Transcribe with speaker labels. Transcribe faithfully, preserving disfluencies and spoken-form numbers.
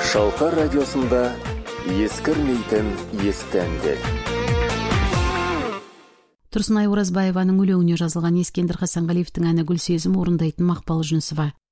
Speaker 1: Шалқар радиосында ескірмейтін естәнді.
Speaker 2: Тұрсынай Оразбаеваның өлеңіне жазылған Ескендір Хасанғалиевтің әні Гүл сезім орындайтын Мақпал Жүнісова.